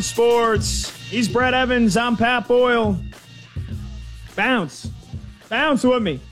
Sports. He's Brett Evans. I'm Pat Boyle. Bounce with me.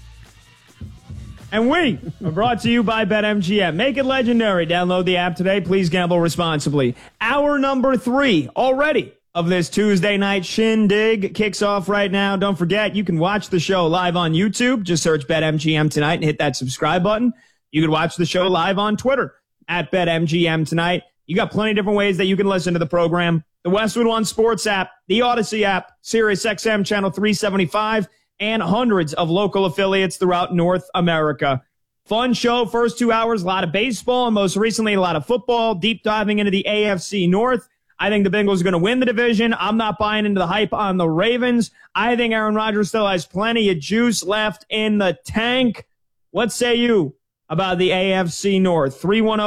And we are brought to you by BetMGM. Make it legendary. Download the app today. Please gamble responsibly. Hour number 3 already of this Tuesday night shindig kicks off right now. Don't forget, you can watch the show live on YouTube. Just search BetMGM Tonight and hit that subscribe button. You can watch the show live on Twitter at BetMGM Tonight. You got plenty of different ways that you can listen to the program. The Westwood One Sports app, the Odyssey app, Sirius XM Channel 375, and hundreds of local affiliates throughout North America. Fun show, first 2 hours, a lot of baseball, and most recently a lot of football, deep diving into the AFC North. I think the Bengals are going to win the division. I'm not buying into the hype on the Ravens. I think Aaron Rodgers still has plenty of juice left in the tank. What say you about the AFC North?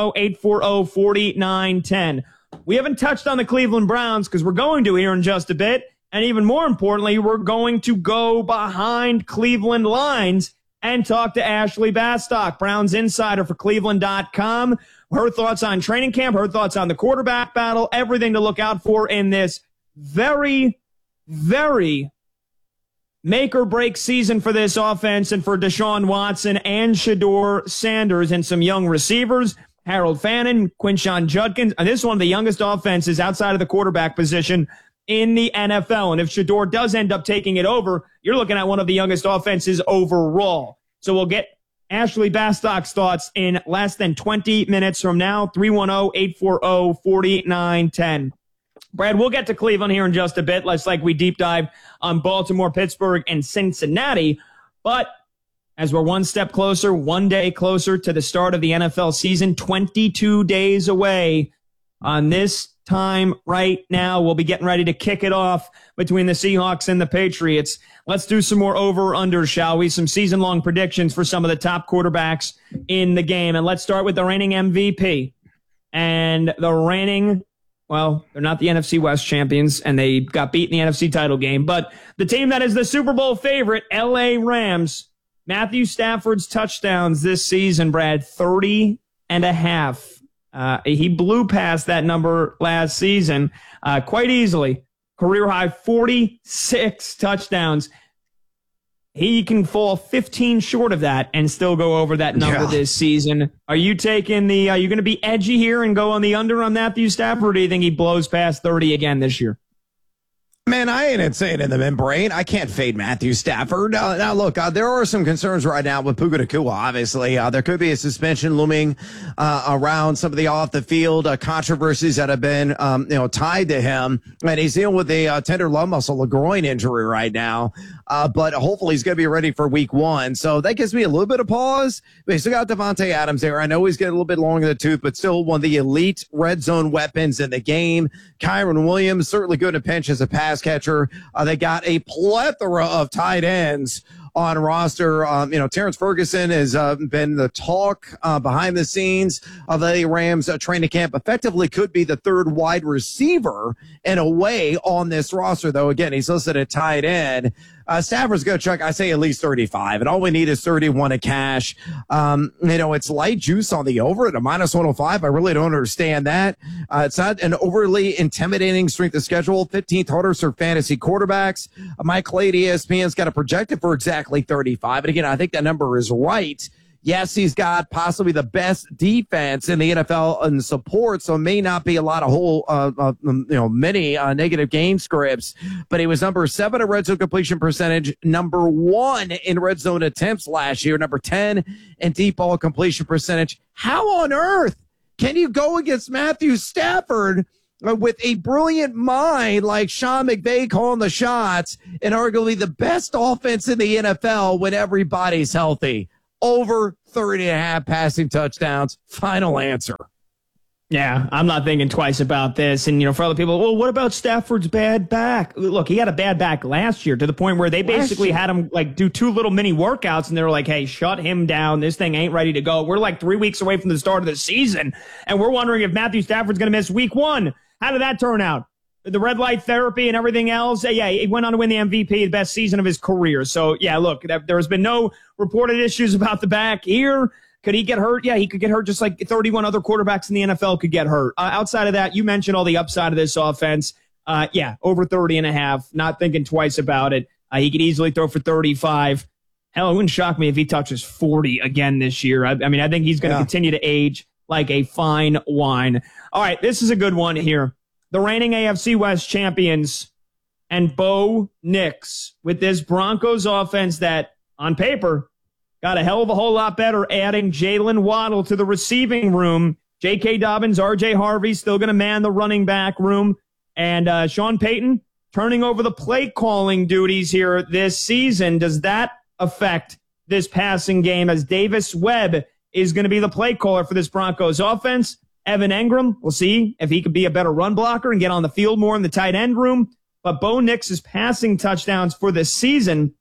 310-840-4910. We haven't touched on the Cleveland Browns because we're going to here in just a bit. And even more importantly, we're going to go behind Cleveland lines and talk to Ashley Bastock, Browns insider for Cleveland.com. Her thoughts on training camp, her thoughts on the quarterback battle, everything to look out for in this very, very make-or-break season for this offense and for Deshaun Watson and Shedeur Sanders and some young receivers. Harold Fannin, Quinshon Judkins. And this is one of the youngest offenses outside of the quarterback position in the NFL. And if Shedeur does end up taking it over, you're looking at one of the youngest offenses overall. So we'll get Ashley Bastock's thoughts in less than 20 minutes from now. 310-840-4910. Brad, we'll get to Cleveland here in just a bit. Let's like we deep dive on Baltimore, Pittsburgh, and Cincinnati. But as we're one step closer, one day closer to the start of the NFL season, 22 days away on this time right now. We'll be getting ready to kick it off between the Seahawks and the Patriots. Let's do some more over-under, shall we? Some season-long predictions for some of the top quarterbacks in the game. And let's start with the reigning MVP. And the reigning, well, they're not the NFC West champions, and they got beat in the NFC title game. But the team that is the Super Bowl favorite, LA Rams, Matthew Stafford's touchdowns this season, Brad, 30 and a half. He blew past that number last season quite easily. Career high 46 touchdowns. He can fall 15 short of that and still go over that number this season. Are you taking the, are you going to be edgy here and go on the under on Matthew Stafford, or do you think he blows past 30 again this year? Man, I ain't insane in the membrane. I can't fade Matthew Stafford. Now, look, there are some concerns right now with Puka Nacua, obviously. There could be a suspension looming around some of the off-the-field controversies that have been tied to him. And he's dealing with a tender love muscle, a groin injury right now. But hopefully he's going to be ready for week 1. So that gives me a little bit of pause. We still got Devontae Adams there. I know he's getting a little bit long in the tooth, but still one of the elite red zone weapons in the game. Kyron Williams, certainly good in a pinch as a pass catcher. They got a plethora of tight ends on roster. Terrence Ferguson has been the talk behind the scenes of the Rams training camp. Effectively could be the third wide receiver in a way on this roster, though. Again, he's listed at tight end. Stafford's going to check, I say, at least 35, and all we need is 31 to cash. It's light juice on the over at a minus 105. I really don't understand that. It's not an overly intimidating strength of schedule. 15th hardest for fantasy quarterbacks. Mike Lade, ESPN's got a projected for exactly 35. And again, I think that number is right. Yes, he's got possibly the best defense in the NFL in support, so it may not be a lot of many negative game scripts, but he was number 7 in red zone completion percentage, number 1 in red zone attempts last year, number 10 in deep ball completion percentage. How on earth can you go against Matthew Stafford with a brilliant mind like Sean McVay calling the shots and arguably the best offense in the NFL when everybody's healthy? Over 30 and a half passing touchdowns. Final answer. Yeah, I'm not thinking twice about this. And, for other people, well, what about Stafford's bad back? Look, he had a bad back last year to the point where they basically had him do 2 little mini workouts, and they were like, hey, shut him down. This thing ain't ready to go. We're 3 weeks away from the start of the season, and we're wondering if Matthew Stafford's going to miss week 1. How did that turn out? The red light therapy and everything else. Yeah, he went on to win the MVP, the best season of his career. So, yeah, look, there has been no reported issues about the back here. Could he get hurt? Yeah, he could get hurt just like 31 other quarterbacks in the NFL could get hurt. Outside of that, you mentioned all the upside of this offense. Yeah, over 30.5. Not thinking twice about it. He could easily throw for 35. Hell, it wouldn't shock me if he touches 40 again this year. I mean, I think he's going to continue to age like a fine wine. All right, this is a good one here. The reigning AFC West champions and Bo Nix with this Broncos offense that, on paper, got a hell of a whole lot better adding Jalen Waddle to the receiving room. J.K. Dobbins, R.J. Harvey still going to man the running back room. And Sean Payton turning over the play calling duties here this season. Does that affect this passing game as Davis Webb is going to be the play caller for this Broncos offense? Evan Engram, we'll see if he could be a better run blocker and get on the field more in the tight end room. But Bo Nix's passing touchdowns for this season,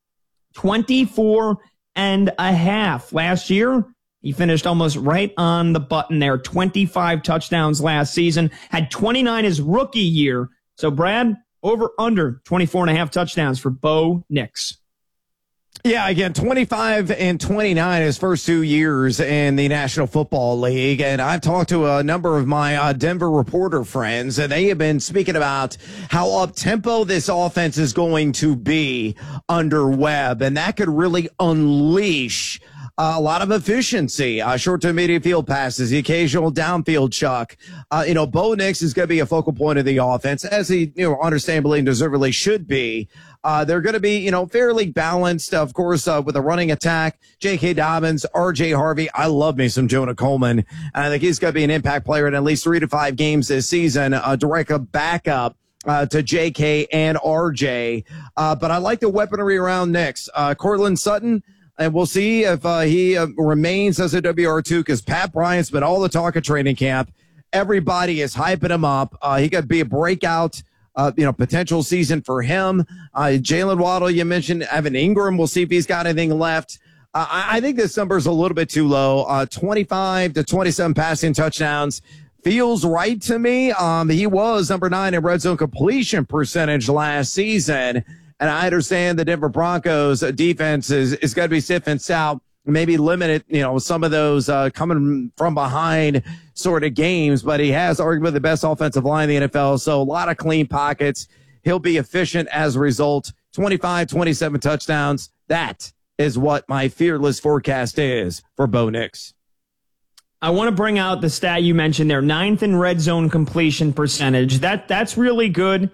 24.5. Last year, he finished almost right on the button there. 25 touchdowns last season. Had 29 his rookie year. So, Brad, over under 24.5 touchdowns for Bo Nix. Yeah, again, 25 and 29 his first 2 years in the National Football League. And I've talked to a number of my Denver reporter friends, and they have been speaking about how up-tempo this offense is going to be under Webb. And that could really unleash a lot of efficiency, short to intermediate field passes, the occasional downfield chuck. Bo Nix is going to be a focal point of the offense, as he, understandably and deservedly should be. They're going to be, fairly balanced, of course, with a running attack. J.K. Dobbins, R.J. Harvey. I love me some Jonah Coleman. I think he's going to be an impact player in at least 3 to 5 games this season, a direct backup to J.K. and R.J. But I like the weaponry around Nix. Cortland Sutton, and we'll see if he remains as a WR2, because Pat Bryant's been all the talk of training camp. Everybody is hyping him up. He could be a breakout potential season for him. Jalen Waddle, you mentioned. Evan Engram, we'll see if he's got anything left. I think this number is a little bit too low. 25 to 27 passing touchdowns feels right to me. He was number 9 in red zone completion percentage last season. And I understand the Denver Broncos defense is going to be stiff and stout, maybe limited, some of those coming from behind sort of games, but he has arguably the best offensive line in the NFL. So a lot of clean pockets. He'll be efficient as a result. 25, 27 touchdowns. That is what my fearless forecast is for Bo Nix. I want to bring out the stat you mentioned there, 9th in red zone completion percentage. That's really good.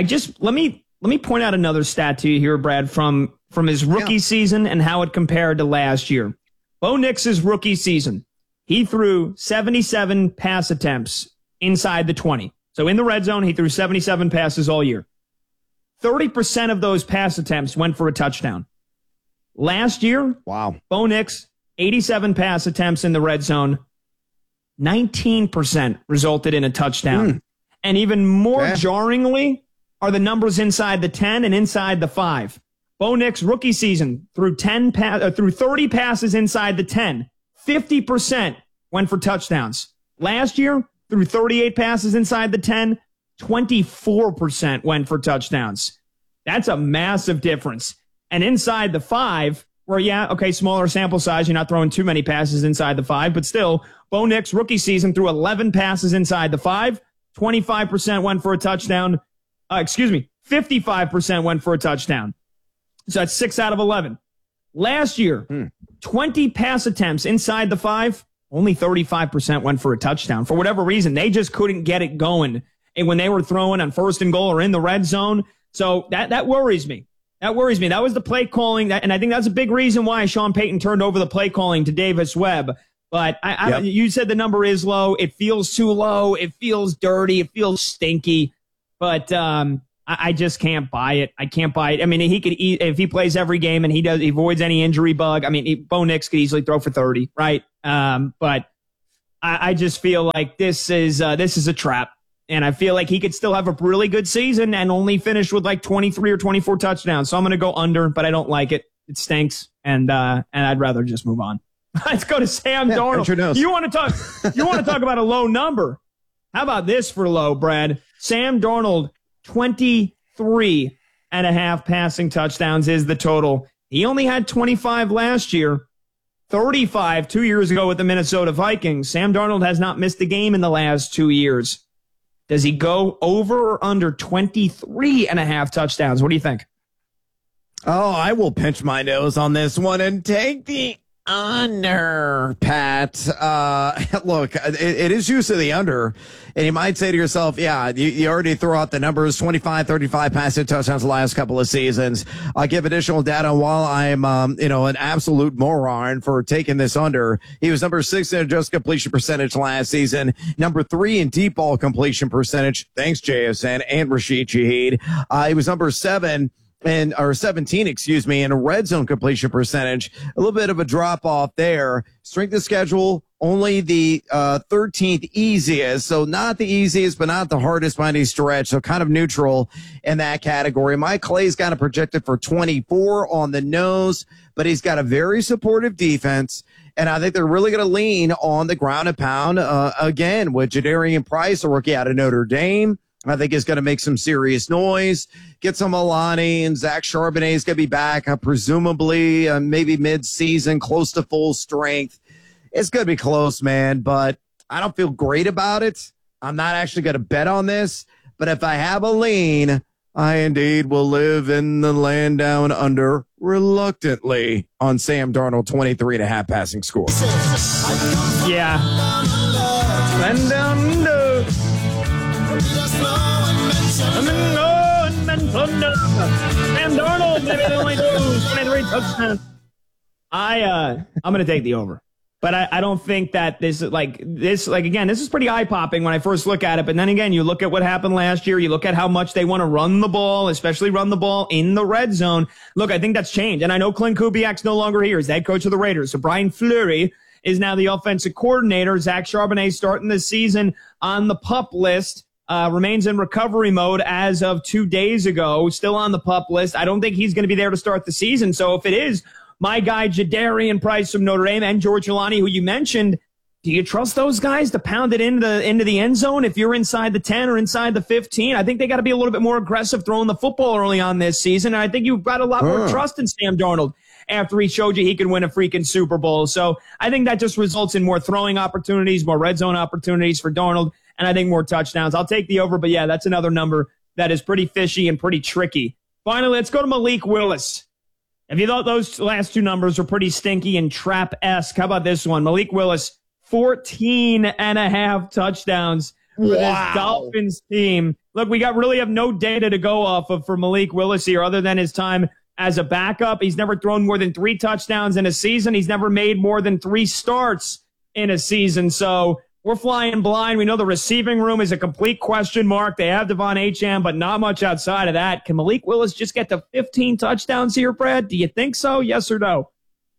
Let me point out another stat to you here, Brad, from his rookie season and how it compared to last year. Bo Nix's rookie season, he threw 77 pass attempts inside the 20. So in the red zone, he threw 77 passes all year. 30% of those pass attempts went for a touchdown. Last year, Bo Nix, 87 pass attempts in the red zone, 19% resulted in a touchdown. And even more jarringly are the numbers inside the 10 and inside the 5. Bo Nix rookie season threw 30 passes inside the 10. 50% went for touchdowns. Last year, threw 38 passes inside the 10. 24% went for touchdowns. That's a massive difference. And inside the 5, where, smaller sample size, you're not throwing too many passes inside the 5, but still, Bo Nix rookie season threw 11 passes inside the 5. 25% went for a touchdown. 55% went for a touchdown. So that's 6 out of 11. Last year, 20 pass attempts inside the 5, only 35% went for a touchdown. For whatever reason, they just couldn't get it going when they were throwing on 1st and goal or in the red zone. So that worries me. That worries me. That was the play calling, and I think that's a big reason why Sean Payton turned over the play calling to Davis Webb. But you said the number is low. It feels too low. It feels dirty. It feels stinky. But I just can't buy it. I can't buy it. I mean, he could if he plays every game and he avoids any injury bug. I mean, Bo Nix could easily throw for 30, right? But I just feel like this is a trap, and I feel like he could still have a really good season and only finish with like 23 or 24 touchdowns. So I'm going to go under, but I don't like it. It stinks, and I'd rather just move on. Let's go to Sam Darnold. You want to talk about a low number? How about this for low, Brad? Sam Darnold, 23.5 passing touchdowns is the total. He only had 25 last year, 35 2 years ago with the Minnesota Vikings. Sam Darnold has not missed a game in the last 2 years. Does he go over or under 23.5 touchdowns? What do you think? Oh, I will pinch my nose on this one and take the under, Pat. Look, it is used to the under, and you might say to yourself, yeah, you already throw out the numbers, 25, 35 passing touchdowns the last couple of seasons. I'll give additional data while I'm, an absolute moron for taking this under. He was number 6 in adjusted completion percentage last season, number 3 in deep ball completion percentage. Thanks, JSN and Rashid Shaheed. He was number 17, in a red zone completion percentage. A little bit of a drop off there. Strength of schedule, only the 13th easiest. So not the easiest, but not the hardest by any stretch. So kind of neutral in that category. Mike Clay's got a projected for 24 on the nose, but he's got a very supportive defense. And I think they're really going to lean on the ground and pound again with Jadarian Price, a rookie out of Notre Dame. I think is going to make some serious noise. Get some Alani, and Zach Charbonnet is going to be back, presumably maybe mid-season, close to full strength. It's going to be close, man, but I don't feel great about it. I'm not actually going to bet on this, but if I have a lean, I indeed will live in the land down under reluctantly on Sam Darnold, 23.5 passing score. Yeah. Land down under. Sam Darnold, maybe they only do 23 touchdowns. I'm going to take the over. But I don't think that this is pretty eye-popping when I first look at it. But then again, you look at what happened last year. You look at how much they want to run the ball, especially run the ball in the red zone. Look, I think that's changed. And I know Clint Kubiak's no longer here. He's the head coach of the Raiders. So Brian Fleury is now the offensive coordinator. Zach Charbonnet starting the season on the PUP list. Remains in recovery mode as of 2 days ago. Still on the PUP list. I don't think he's going to be there to start the season. So if it is my guy Jadarian Price from Notre Dame and George Alani, who you mentioned, do you trust those guys to pound it into the end zone if you're inside the 10 or inside the 15? I think they got to be a little bit more aggressive throwing the football early on this season. And I think you've got a lot more trust in Sam Darnold after he showed you he can win a freaking Super Bowl. So I think that just results in more throwing opportunities, more red zone opportunities for Darnold, and I think more touchdowns. I'll take the over, but yeah, that's another number that is pretty fishy and pretty tricky. Finally, let's go to Malik Willis. If you thought those last two numbers were pretty stinky and trap-esque, how about this one? Malik Willis, 14.5 touchdowns for this Dolphins team. Look, we really have no data to go off of for Malik Willis here other than his time as a backup. He's never thrown more than 3 touchdowns in a season. He's never made more than 3 starts in a season. So we're flying blind. We know the receiving room is a complete question mark. They have Devon Achane, but not much outside of that. Can Malik Willis just get to 15 touchdowns here, Brad? Do you think so? Yes or no?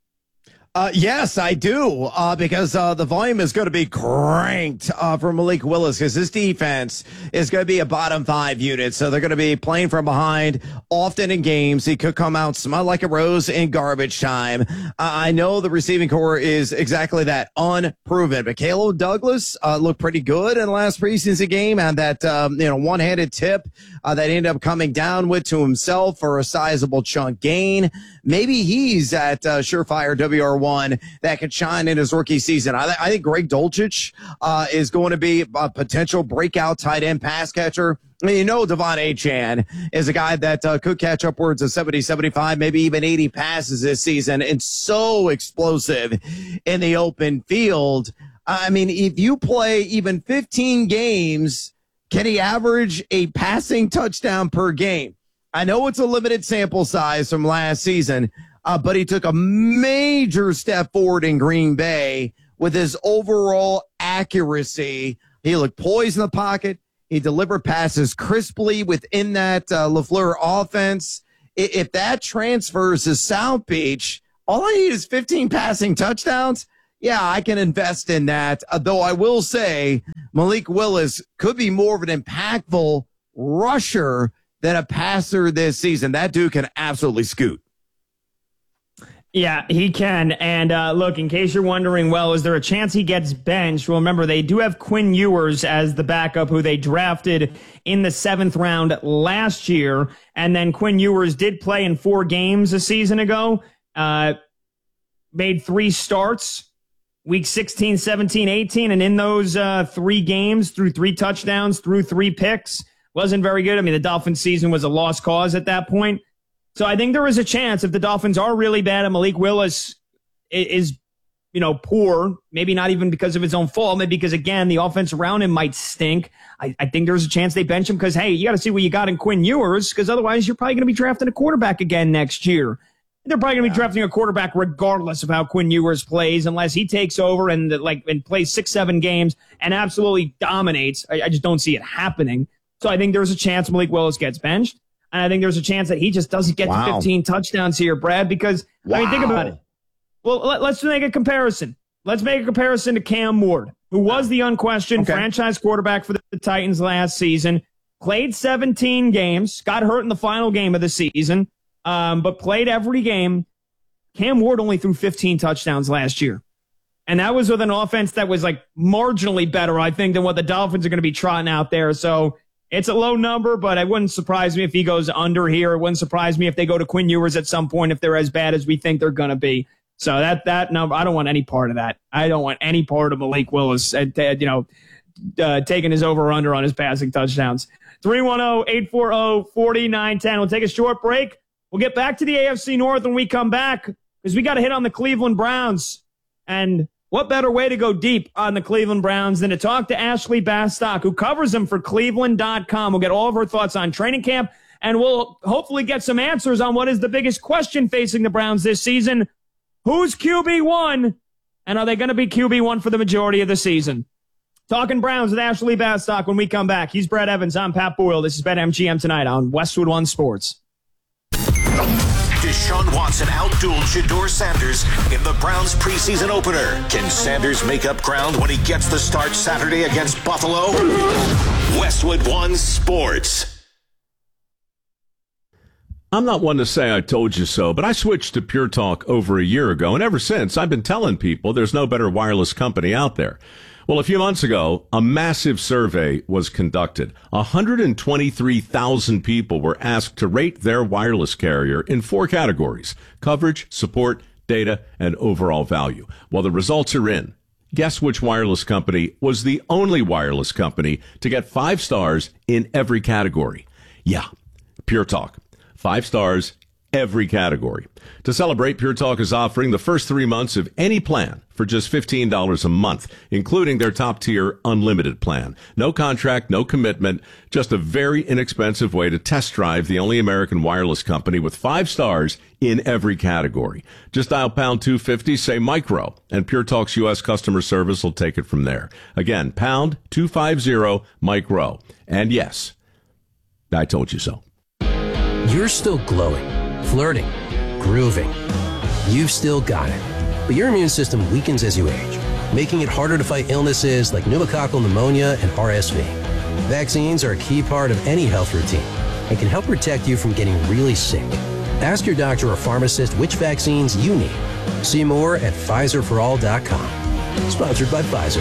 Yes, I do, because the volume is going to be cranked for Malik Willis because his defense is going to be a bottom 5 unit. So they're going to be playing from behind often in games. He could come out, smell like a rose in garbage time. I know the receiving core is exactly that, unproven. But Caleb Douglas looked pretty good in the last preseason game, and that one-handed tip that ended up coming down with to himself for a sizable chunk gain. Maybe he's at surefire WR1 that could shine in his rookie season. I think Greg Dulcich is going to be a potential breakout tight end pass catcher. I mean, Devon Achane is a guy that could catch upwards of 70, 75, maybe even 80 passes this season, and so explosive in the open field. I mean, if you play even 15 games, can he average a passing touchdown per game? I know it's a limited sample size from last season, but he took a major step forward in Green Bay with his overall accuracy. He looked poised in the pocket. He delivered passes crisply within that LaFleur offense. If that transfers to South Beach, all I need is 15 passing touchdowns. Yeah, I can invest in that. Though I will say Malik Willis could be more of an impactful rusher than a passer this season. That dude can absolutely scoot. Yeah, he can. And look, in case you're wondering, well, is there a chance he gets benched? Well, remember, they do have Quinn Ewers as the backup, who they drafted in the 7th round last year. And then Quinn Ewers did play in 4 games a season ago, made 3 starts week 16, 17, 18. And in those 3 games, threw 3 touchdowns, threw 3 picks. Wasn't very good. I mean, the Dolphins season was a lost cause at that point. So I think there is a chance if the Dolphins are really bad and Malik Willis is, poor, maybe not even because of his own fault, maybe because, again, the offense around him might stink. I think there's a chance they bench him because, hey, you got to see what you got in Quinn Ewers, because otherwise you're probably going to be drafting a quarterback again next year. They're probably going to be drafting a quarterback regardless of how Quinn Ewers plays, unless he takes over and plays 6-7 games and absolutely dominates. I just don't see it happening. So I think there's a chance Malik Willis gets benched. And I think there's a chance that he just doesn't get to 15 touchdowns here, Brad, because, I mean, think about it. Well, let's make a comparison. Let's make a comparison to Cam Ward, who was the unquestioned franchise quarterback for the Titans last season, played 17 games, got hurt in the final game of the season, but played every game. Cam Ward only threw 15 touchdowns last year. And that was with an offense that was marginally better, I think, than what the Dolphins are going to be trotting out there. So it's a low number, but it wouldn't surprise me if he goes under here. It wouldn't surprise me if they go to Quinn Ewers at some point if they're as bad as we think they're going to be. So that number, I don't want any part of that. I don't want any part of Malik Willis, taking his over-under on his passing touchdowns. 310-840-4910. We'll take a short break. We'll get back to the AFC North when we come back, because we got to hit on the Cleveland Browns. And what better way to go deep on the Cleveland Browns than to talk to Ashley Bastock, who covers them for Cleveland.com. We'll get all of her thoughts on training camp, and we'll hopefully get some answers on what is the biggest question facing the Browns this season. Who's QB1, and are they going to be QB1 for the majority of the season? Talking Browns with Ashley Bastock when we come back. He's Brett Evans. I'm Pat Boyle. This is BetMGM tonight on Westwood One Sports. Deshaun Watson outdueled Shedeur Sanders in the Browns preseason opener. Can Sanders make up ground when he gets the start Saturday against Buffalo? Westwood One Sports. I'm not one to say I told you so, but I switched to Pure Talk over a year ago, and ever since, I've been telling people there's no better wireless company out there. Well, a few months ago, a massive survey was conducted. 123,000 people were asked to rate their wireless carrier in 4 categories: coverage, support, data, and overall value. Well, the results are in. Guess which wireless company was the only wireless company to get 5 stars in every category? Yeah, Pure Talk. 5 stars, every category. To celebrate, Pure Talk is offering the first 3 months of any plan for just $15 a month, including their top-tier unlimited plan. No contract, no commitment, just a very inexpensive way to test drive the only American wireless company with 5 stars in every category. Just dial pound 250, say micro, and Pure Talk's U.S. customer service will take it from there. Again, pound 250 micro. And yes, I told you so. You're still glowing, flirting, grooving. You've still got it. But your immune system weakens as you age, making it harder to fight illnesses like pneumococcal pneumonia and RSV. Vaccines are a key part of any health routine and can help protect you from getting really sick. Ask your doctor or pharmacist which vaccines you need. See more at PfizerForAll.com. Sponsored by Pfizer.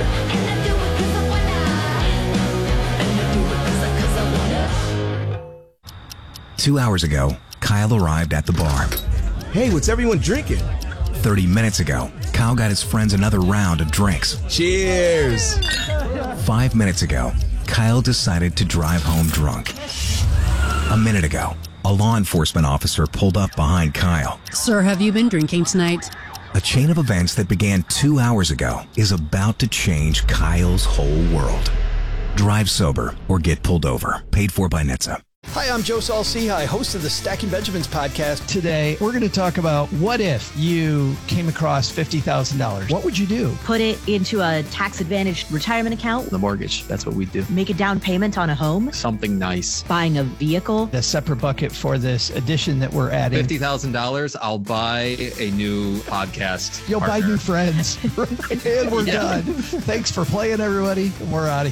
2 hours ago, Kyle arrived at the bar. Hey, what's everyone drinking? 30 minutes ago, Kyle got his friends another round of drinks. Cheers! 5 minutes ago, Kyle decided to drive home drunk. A minute ago, a law enforcement officer pulled up behind Kyle. Sir, have you been drinking tonight? A chain of events that began 2 hours ago is about to change Kyle's whole world. Drive sober or get pulled over. Paid for by NHTSA. Hi, I'm Joe Saul-Sehy, host of the Stacking Benjamins podcast. Today, we're going to talk about what if you came across $50,000? What would you do? Put it into a tax-advantaged retirement account. The mortgage, that's what we do. Make a down payment on a home. Something nice. Buying a vehicle. A separate bucket for this addition that we're adding. $50,000, I'll buy a new podcast. You'll partner. buy new friends. And we're done. Thanks for playing, everybody. We're out of here.